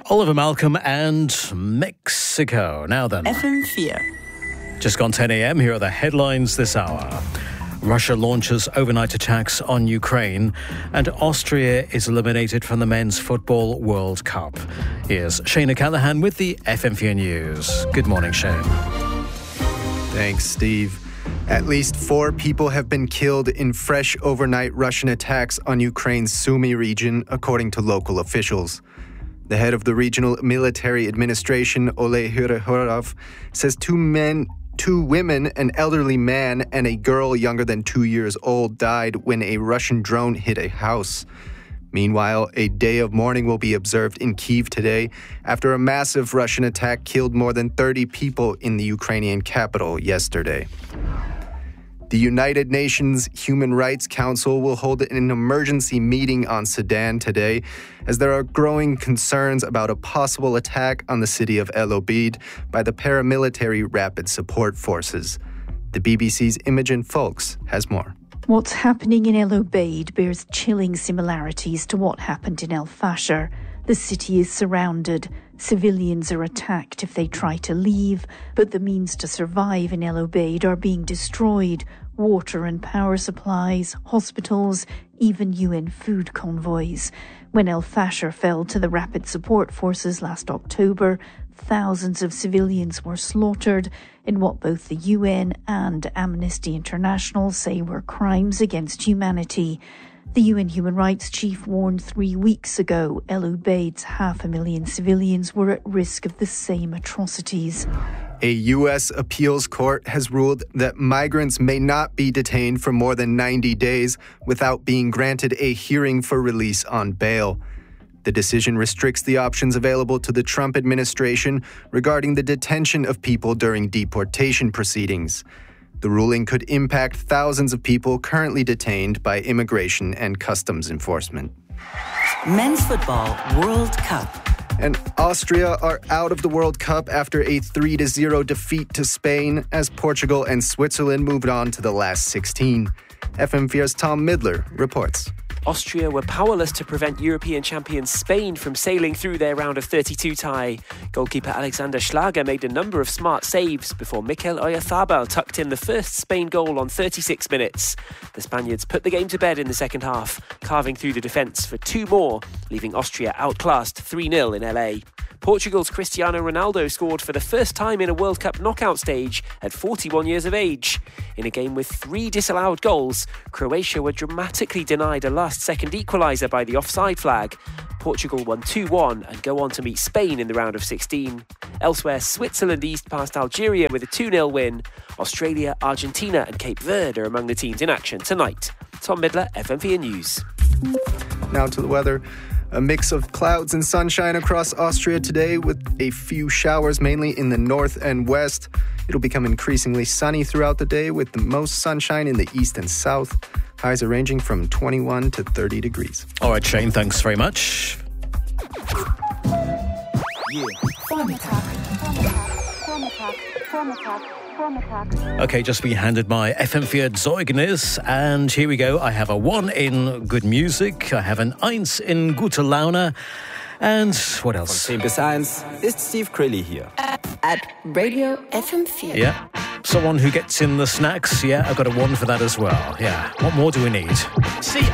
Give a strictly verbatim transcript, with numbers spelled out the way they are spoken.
Oliver Malcolm and Mexico. Now then. F M four. Just gone ten a.m. Here are the headlines this hour. Russia launches overnight attacks on Ukraine, and Austria is eliminated from the Men's Football World Cup. Here's Shane O'Callaghan with the F M four News. Good morning, Shane. Thanks, Steve. At least four people have been killed in fresh overnight Russian attacks on Ukraine's Sumy region, according to local officials. The head of the regional military administration, Oleh Hyrhorov, says two men, two women, an elderly man, and a girl younger than two years old died when a Russian drone hit a house. Meanwhile, a day of mourning will be observed in Kyiv today after a massive Russian attack killed more than thirty people in the Ukrainian capital yesterday. The United Nations Human Rights Council will hold an emergency meeting on Sudan today as there are growing concerns about a possible attack on the city of El Obeid by the paramilitary Rapid Support Forces. The B B C's Imogen Folks has more. What's happening in El Obeid bears chilling similarities to what happened in El Fasher. The city is surrounded. Civilians are attacked if they try to leave, but the means to survive in El Obeid are being destroyed. Water and power supplies, hospitals, even U N food convoys. When El Fasher fell to the Rapid Support Forces last October, thousands of civilians were slaughtered in what both the U N and Amnesty International say were crimes against humanity. The U N Human Rights Chief warned three weeks ago El Obeid's half a million civilians were at risk of the same atrocities. A U S appeals court has ruled that migrants may not be detained for more than ninety days without being granted a hearing for release on bail. The decision restricts the options available to the Trump administration regarding the detention of people during deportation proceedings. The ruling could impact thousands of people currently detained by Immigration and Customs Enforcement. Men's Football World Cup. And Austria are out of the World Cup after a three to zero defeat to Spain as Portugal and Switzerland moved on to the last sixteen. F M four's Tom Midler reports. Austria were powerless to prevent European champions Spain from sailing through their round of thirty-two tie. Goalkeeper Alexander Schlager made a number of smart saves before Mikel Oyarzabal tucked in the first Spain goal on thirty-six minutes. The Spaniards put the game to bed in the second half, carving through the defence for two more, leaving Austria outclassed three nil in L A. Portugal's Cristiano Ronaldo scored for the first time in a World Cup knockout stage at forty-one years of age. In a game with three disallowed goals, Croatia were dramatically denied a last-second equaliser by the offside flag. Portugal won two one and go on to meet Spain in the round of sixteen. Elsewhere, Switzerland eased past Algeria with a two nil win. Australia, Argentina and Cape Verde are among the teams in action tonight. Tom Midler, F M four News. Now to the weather. A mix of clouds and sunshine across Austria today with a few showers mainly in the north and west. It'll become increasingly sunny throughout the day with the most sunshine in the east and south. Highs are ranging from twenty-one to thirty degrees. All right, Shane, thanks very much. Yeah. Okay, just been handed my F M four Zeugnis, and here we go. I have a one in good music, I have an eins in gute Laune, and what else? Von zehn bis eins ist Steve Crilly here. At Radio F M four. Yeah, someone who gets in the snacks, yeah, I've got a one for that as well. Yeah, what more do we need? See,